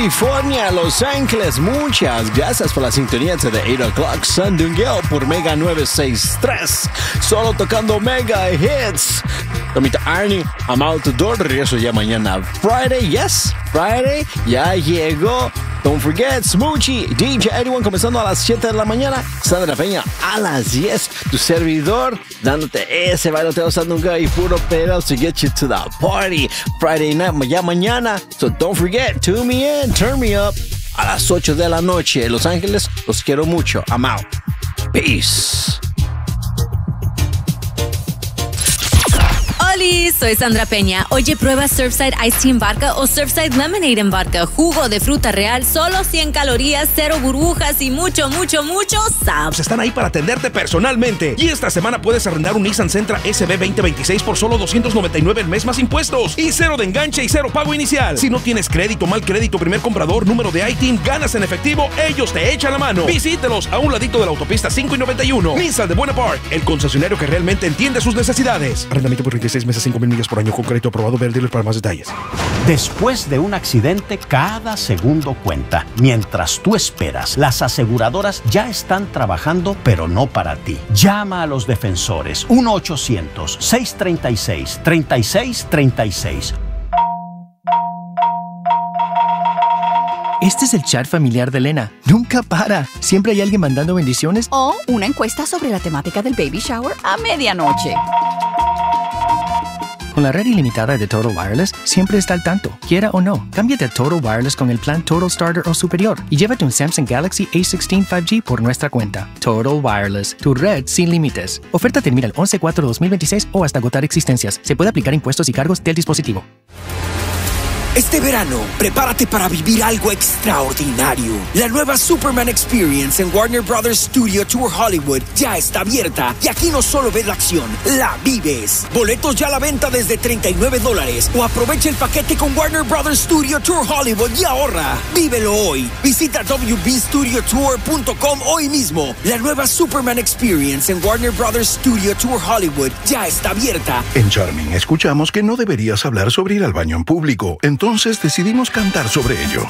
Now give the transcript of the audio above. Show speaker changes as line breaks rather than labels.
California, Los Ángeles. Muchas gracias por la sintonía de 8 O'Clock Sandungueo por Mega 963. Solo tocando Mega Hits. Tomita Arnie, I'm out the door. Regreso ya mañana. Friday, yes, Friday. Ya llegó. Don't forget, Smoochie, DJ Everyone comenzando a las 7 de la mañana. Sandra Peña a las 10. Tu servidor dándote ese bailoteo sandunga y puro pedo to get you to the party. Friday night, ya mañana. So don't forget, tune me in, turn me up. A las 8 de la noche. Los Ángeles, los quiero mucho. I'm out. Peace.
Hola, soy Sandra Peña. Oye, prueba Surfside Iced Tea en vodka o Surfside Lemonade en vodka. Jugo de fruta real, solo 100 calorías, 0 burbujas y mucho sabor.
Están ahí para atenderte personalmente. Y esta semana puedes arrendar un Nissan Sentra SB 2026 por solo $299 el mes más impuestos. Y 0 de enganche y 0 pago inicial. Si no tienes crédito, mal crédito, primer comprador, número de ITIN, ganas en efectivo, ellos te echan la mano. Visítelos a un ladito de la autopista 5 y 91. Nissan de Buena Park, el concesionario que realmente entiende sus necesidades. Arrendamiento por 36 meses, 5,000 millas por año con crédito aprobado. Ver dealer para más detalles.
Después de un accidente, cada segundo cuenta. Mientras tú esperas, las aseguradoras ya están trabajando, pero no para ti. Llama a los defensores. 1-800-636-3636.
Este es el chat familiar de Elena. Nunca para. Siempre hay alguien mandando bendiciones.
O una encuesta sobre la temática del baby shower a medianoche.
Con la red ilimitada de Total Wireless, siempre está al tanto, quiera o no. Cámbiate a Total Wireless con el plan Total Starter o superior y llévate un Samsung Galaxy A16 5G por nuestra cuenta. Total Wireless, tu red sin límites. Oferta termina el 11/4/2026 o hasta agotar existencias. Se puede aplicar impuestos y cargos del dispositivo.
Este verano, prepárate para vivir algo extraordinario. La nueva Superman Experience en Warner Brothers Studio Tour Hollywood ya está abierta y aquí no solo ves la acción, la vives. Boletos ya a la venta desde $39 o aprovecha el paquete con Warner Brothers Studio Tour Hollywood y ahorra. Vívelo hoy. Visita wbstudiotour.com hoy mismo. La nueva Superman Experience en Warner Brothers Studio Tour Hollywood ya está abierta.
En Charming escuchamos que no deberías hablar sobre ir al baño en público. Entonces decidimos cantar sobre ello.